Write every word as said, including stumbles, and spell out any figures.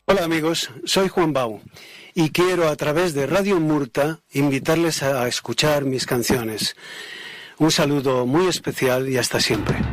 Hola amigos, soy Juan Bau y quiero a través de Radio Murta invitarles a escuchar mis canciones. Un saludo muy especial y hasta siempre.